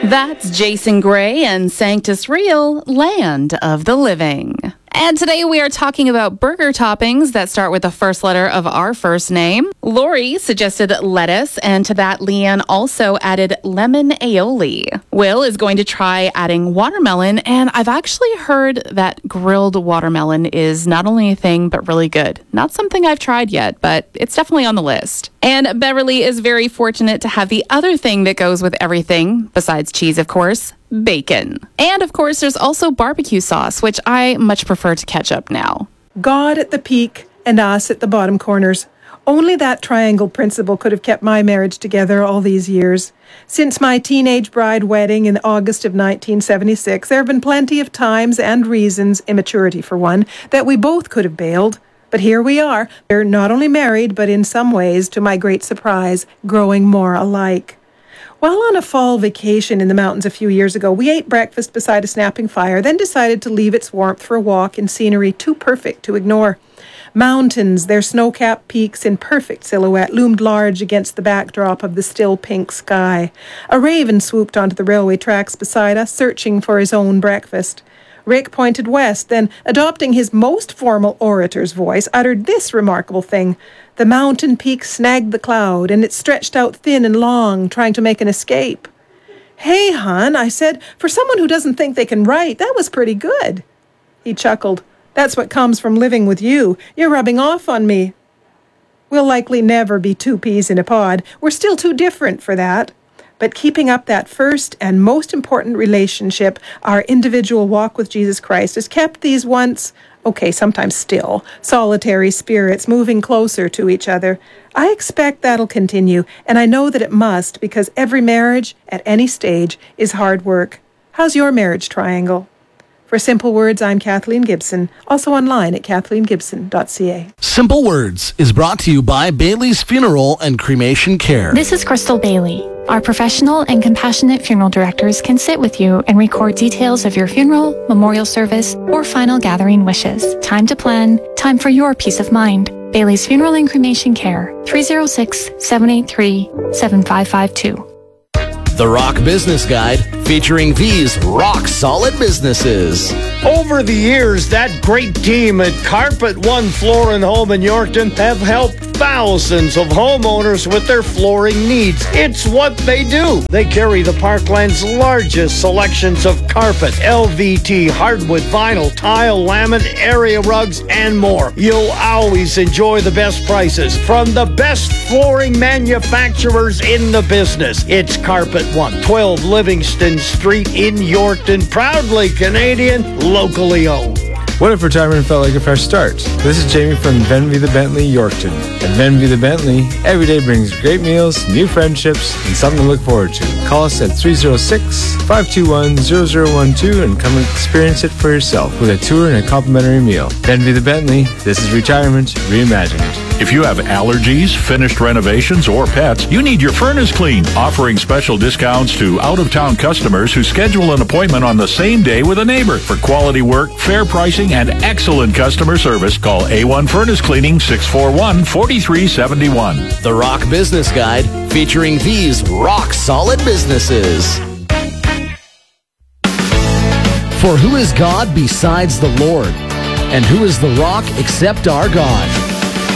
That's Jason Gray and Sanctus Real, Land of the Living. And today we are talking about burger toppings that start with the first letter of our first name. Lori suggested lettuce, and to that Leanne also added lemon aioli. Will is going to try adding watermelon, and I've actually heard that grilled watermelon is not only a thing, but really good. Not something I've tried yet, but it's definitely on the list. And Beverly is very fortunate to have the other thing that goes with everything, besides cheese, of course, bacon. And of course, there's also barbecue sauce, which I much prefer to ketchup now. God at the peak and us at the bottom corners. Only that triangle principle could have kept my marriage together all these years. Since my teenage bride wedding in August of 1976, there have been plenty of times and reasons, immaturity for one, that we both could have bailed. But here we are. We're not only married, but in some ways, to my great surprise, growing more alike. While on a fall vacation in the mountains a few years ago, we ate breakfast beside a snapping fire, then decided to leave its warmth for a walk in scenery too perfect to ignore. Mountains, their snow-capped peaks in perfect silhouette, loomed large against the backdrop of the still pink sky. A raven swooped onto the railway tracks beside us, searching for his own breakfast. Rick pointed west, then, adopting his most formal orator's voice, uttered this remarkable thing. The mountain peak snagged the cloud, and it stretched out thin and long, trying to make an escape. "Hey, hon," I said, "for someone who doesn't think they can write, that was pretty good." He chuckled. "That's what comes from living with you. You're rubbing off on me." We'll likely never be two peas in a pod. We're still too different for that. But keeping up that first and most important relationship, our individual walk with Jesus Christ, has kept these once, sometimes still, solitary spirits moving closer to each other. I expect that'll continue, and I know that it must, because every marriage, at any stage, is hard work. How's your marriage triangle? For Simple Words, I'm Kathleen Gibson, also online at kathleengibson.ca. Simple Words is brought to you by Bailey's Funeral and Cremation Care. This is Crystal Bailey. Our professional and compassionate funeral directors can sit with you and record details of your funeral, memorial service, or final gathering wishes. Time to plan, time for your peace of mind. Bailey's Funeral and Cremation Care, 306-783-7552. The Rock Business Guide, featuring these rock-solid businesses. Over the years, that great team at Carpet One Floor and Home in Yorkton have helped thousands of homeowners with their flooring needs. It's what they do. They carry the Parkland's largest selections of carpet, LVT, hardwood, vinyl, tile, laminate, area rugs, and more. You'll always enjoy the best prices from the best flooring manufacturers in the business. It's Carpet One, 12 Livingston Street in Yorkton, proudly Canadian, locally owned. What if retirement felt like a fresh start? This is Jamie from Venvy the Bentley, Yorkton. At Venvy the Bentley, every day brings great meals, new friendships, and something to look forward to. Call us at 306-521-0012 and come and experience it for yourself with a tour and a complimentary meal. Venvy the Bentley, this is retirement reimagined. If you have allergies, finished renovations, or pets, you need your furnace cleaned. Offering special discounts to out-of-town customers who schedule an appointment on the same day with a neighbor. For quality work, fair pricing, and excellent customer service, call A1 Furnace Cleaning, 641-4371. The Rock Business Guide, featuring these rock-solid businesses. For who is God besides the Lord? And who is the rock except our God?